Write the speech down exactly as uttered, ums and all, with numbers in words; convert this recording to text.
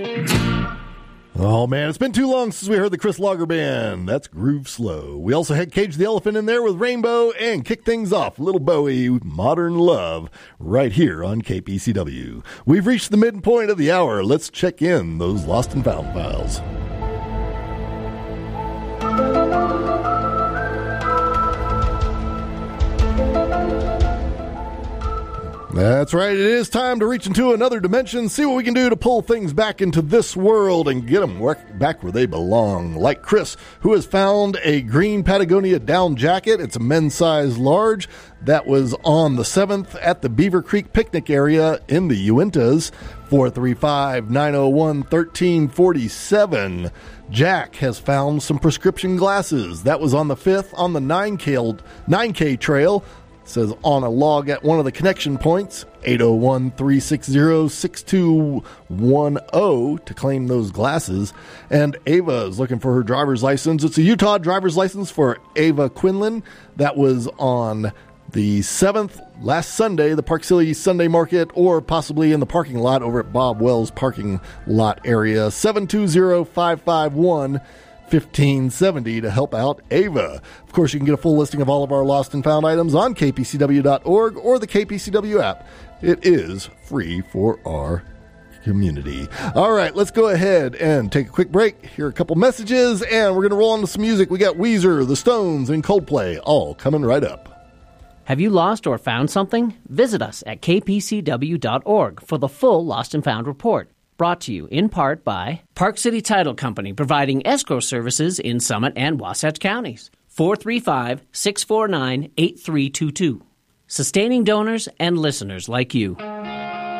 Oh, man, it's been too long since we heard the Chris Lager Band. That's Groove Slow. We also had Cage the Elephant in there with Rainbow and kick things off, Little Bowie, Modern Love, right here on K P C W. We've reached the midpoint of the hour. Let's check in those Lost and Found files. That's right. It is time to reach into another dimension, see what we can do to pull things back into this world and get them back where they belong. Like Chris, who has found a green Patagonia down jacket. It's a men's size large that was on the seventh at the Beaver Creek picnic area in the Uintas. four three five, nine oh one, one three four seven. Jack has found some prescription glasses. That was on the fifth on the nine K trail. Says on a log at one of the connection points, eight oh one, three six zero, six two one oh to claim those glasses. And Ava is looking for her driver's license. It's a Utah driver's license for Ava Quinlan. That was on the seventh, last Sunday, the Park City Sunday Market, or possibly in the parking lot over at Bob Wells parking lot area. seven two zero, five five one, fifteen seventy to help out Ava. Of course, you can get a full listing of all of our lost and found items on k p c w dot org or the K P C W app. It is free for our community. All right, let's go ahead and take a quick break, hear a couple messages, and we're going to roll on to some music. We got Weezer, The Stones, and Coldplay all coming right up. Have you lost or found something? Visit us at k p c w dot org for the full Lost and Found report. Brought to you in part by Park City Title Company, providing escrow services in Summit and Wasatch counties. four three five, six four nine, eight three two two. Sustaining donors and listeners like you.